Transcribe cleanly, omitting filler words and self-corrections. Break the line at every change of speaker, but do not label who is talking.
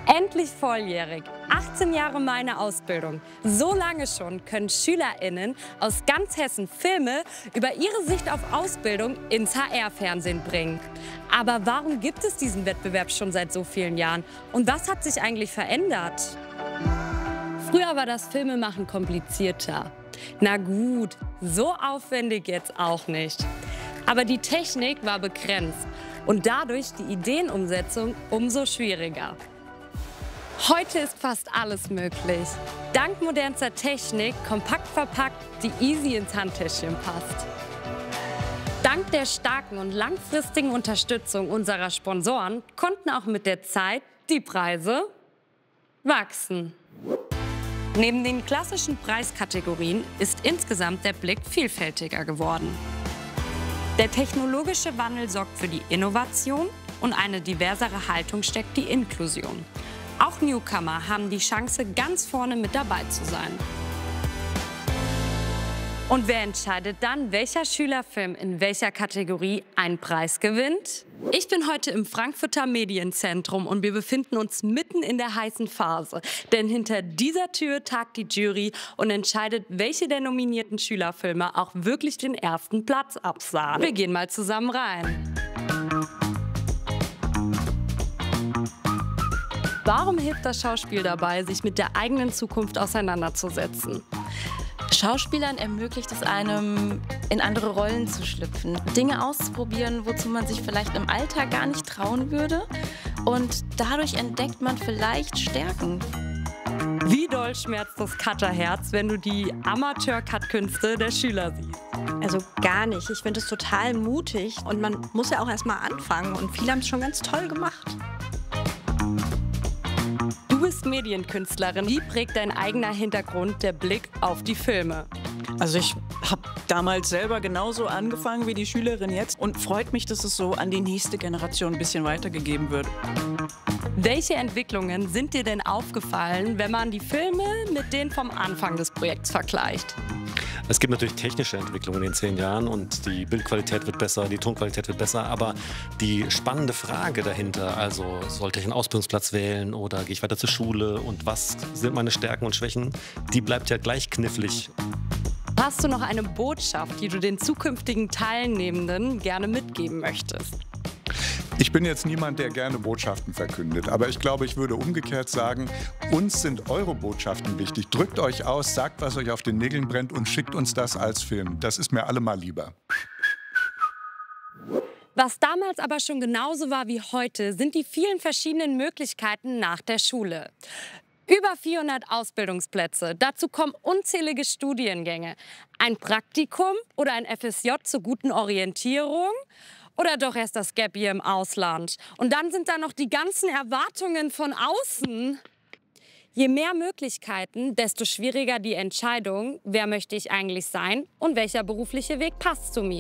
Endlich volljährig. 18 Jahre meine Ausbildung. So lange schon können SchülerInnen aus ganz Hessen Filme über ihre Sicht auf Ausbildung ins HR-Fernsehen bringen. Aber warum gibt es diesen Wettbewerb schon seit so vielen Jahren? Und was hat sich eigentlich verändert? Früher war das Filmemachen komplizierter. Na gut, so aufwendig jetzt auch nicht. Aber die Technik war begrenzt und dadurch die Ideenumsetzung umso schwieriger. Heute ist fast alles möglich. Dank modernster Technik, kompakt verpackt, die easy ins Handtäschchen passt. Dank der starken und langfristigen Unterstützung unserer Sponsoren konnten auch mit der Zeit die Preise wachsen. Neben den klassischen Preiskategorien ist insgesamt der Blick vielfältiger geworden. Der technologische Wandel sorgt für die Innovation und eine diversere Haltung steckt die Inklusion. Auch Newcomer haben die Chance, ganz vorne mit dabei zu sein. Und wer entscheidet dann, welcher Schülerfilm in welcher Kategorie einen Preis gewinnt? Ich bin heute im Frankfurter Medienzentrum und wir befinden uns mitten in der heißen Phase. Denn hinter dieser Tür tagt die Jury und entscheidet, welche der nominierten Schülerfilme auch wirklich den ersten Platz absahen. Wir gehen mal zusammen rein. Warum hilft das Schauspiel dabei, sich mit der eigenen Zukunft auseinanderzusetzen?
Schauspielern ermöglicht es einem, in andere Rollen zu schlüpfen, Dinge auszuprobieren, wozu man sich vielleicht im Alltag gar nicht trauen würde. Und dadurch entdeckt man vielleicht Stärken.
Wie doll schmerzt das Cutterherz, wenn du die Amateur-Cut-Künste der Schüler siehst?
Also gar nicht. Ich finde es total mutig und man muss ja auch erst mal anfangen und viele haben es schon ganz toll gemacht.
Du bist Medienkünstlerin. Wie prägt dein eigener Hintergrund der Blick auf die Filme?
Also ich habe damals selber genauso angefangen wie die Schülerin jetzt und freut mich, dass es so an die nächste Generation ein bisschen weitergegeben wird.
Welche Entwicklungen sind dir denn aufgefallen, wenn man die Filme mit denen vom Anfang des Projekts vergleicht?
Es gibt natürlich technische Entwicklungen in den 10 Jahren und die Bildqualität wird besser, die Tonqualität wird besser, aber die spannende Frage dahinter, also sollte ich einen Ausbildungsplatz wählen oder gehe ich weiter zur Schule und was sind meine Stärken und Schwächen, die bleibt ja gleich knifflig.
Hast du noch eine Botschaft, die du den zukünftigen Teilnehmenden gerne mitgeben möchtest?
Ich bin jetzt niemand, der gerne Botschaften verkündet, aber ich glaube, ich würde umgekehrt sagen, uns sind eure Botschaften wichtig. Drückt euch aus, sagt, was euch auf den Nägeln brennt und schickt uns das als Film. Das ist mir allemal lieber.
Was damals aber schon genauso war wie heute, sind die vielen verschiedenen Möglichkeiten nach der Schule. Über 400 Ausbildungsplätze, dazu kommen unzählige Studiengänge. Ein Praktikum oder ein FSJ zur guten Orientierung? Oder doch erst das Gap Year im Ausland. Und dann sind da noch die ganzen Erwartungen von außen. Je mehr Möglichkeiten, desto schwieriger die Entscheidung, wer möchte ich eigentlich sein und welcher berufliche Weg passt zu mir.